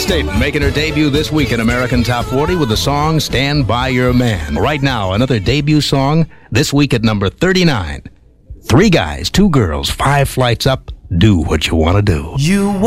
Staten making her debut this week in American Top 40 with the song Stand By Your Man. Right now, another debut song this week at number 39. 3 guys, 2 girls, 5 flights up. Do what you want to do.